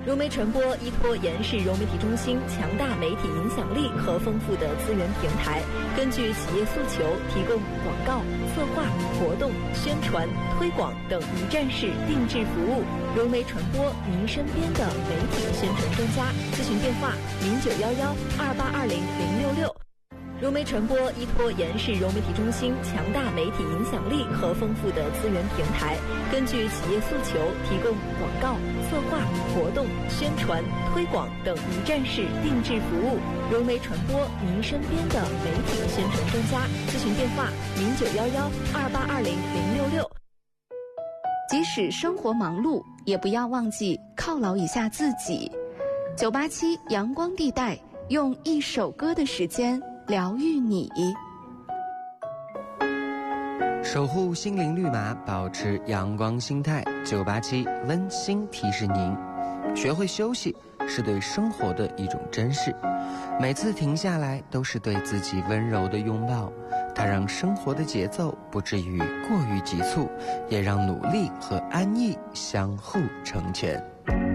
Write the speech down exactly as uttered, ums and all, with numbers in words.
融媒传播依托延世融媒体中心强大媒体影响力和丰富的资源平台，根据企业诉求，提供广告、策划、活动、宣传、推广等一站式定制服务。融媒传播，您身边的媒体宣传专家。咨询电话：零九幺幺二八二零零六六。融媒传播依托延世融媒体中心强大媒体影响力和丰富的资源平台，根据企业诉求，提供广告、策划、活动、宣传、推广等一站式定制服务。融媒传播，您身边的媒体宣传专家。咨询电话：零九幺幺二八二零零六六。 即使生活忙碌，也不要忘记犒劳一下自己。九八七阳光地带，用一首歌的时间疗愈你， 守护心灵绿码，保持阳光心态。九八七温馨提示您：学会休息是对生活的一种珍视，每次停下来都是对自己温柔的拥抱。它让生活的节奏不至于过于急促，也让努力和安逸相互成全。